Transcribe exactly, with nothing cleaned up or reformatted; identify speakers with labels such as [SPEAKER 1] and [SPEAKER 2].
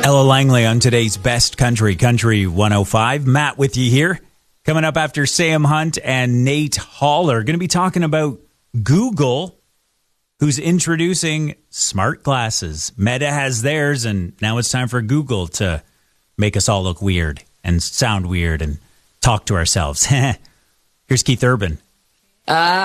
[SPEAKER 1] Ella Langley on today's Best Country, Country one oh five. Matt with you here. Coming up after Sam Hunt and Nate Haller. Going to be talking about Google, who's introducing smart glasses. Meta has theirs, and now it's time for Google to make us all look weird and sound weird and talk to ourselves. Here's Keith Urban.
[SPEAKER 2] Uh